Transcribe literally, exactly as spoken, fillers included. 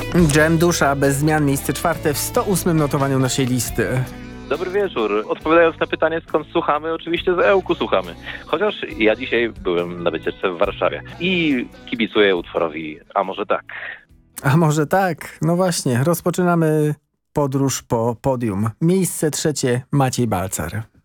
Dżem Dusza bez zmian, miejsce czwarte w sto ósmym notowaniu naszej listy. Dobry wieczór. Odpowiadając na pytanie, skąd słuchamy, oczywiście z Ełku słuchamy. Chociaż ja dzisiaj byłem na wycieczce w Warszawie i kibicuję utworowi A może tak. A może tak? No właśnie, rozpoczynamy podróż po podium. Miejsce trzecie Maciej Balcar.